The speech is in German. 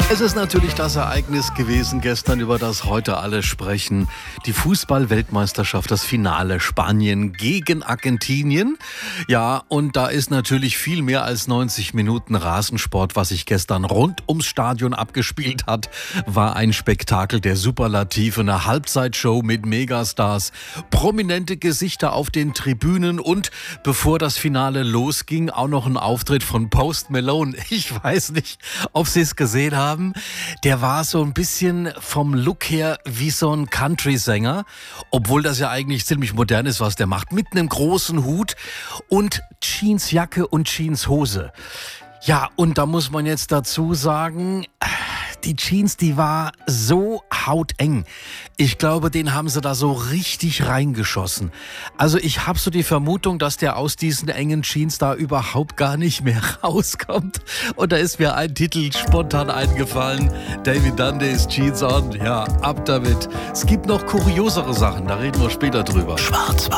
Es ist natürlich das Ereignis gewesen gestern, über das heute alle sprechen. Die Fußball-Weltmeisterschaft, das Finale Spanien gegen Argentinien. Ja, und da ist natürlich viel mehr als 90 Minuten Rasensport, was sich gestern rund ums Stadion abgespielt hat. War ein Spektakel der Superlative, eine Halbzeitshow mit Megastars, prominente Gesichter auf den Tribünen und bevor das Finale losging, auch noch ein Auftritt von Post Malone. Ich weiß nicht, ob Sie es gesehen haben. Der war so ein bisschen vom Look her wie so ein Country-Sänger, obwohl das ja eigentlich ziemlich modern ist, was der macht. Mit einem großen Hut und Jeansjacke und Jeanshose. Ja, und da muss man jetzt dazu sagen, die Jeans, die war so hauteng. Ich glaube, den haben sie da so richtig reingeschossen. Also ich habe so die Vermutung, dass der aus diesen engen Jeans da überhaupt gar nicht mehr rauskommt. Und da ist mir ein Titel spontan eingefallen. David Dundeys Jeans on. Ja, ab damit. Es gibt noch kuriosere Sachen, da reden wir später drüber. Schwarz-Weiß.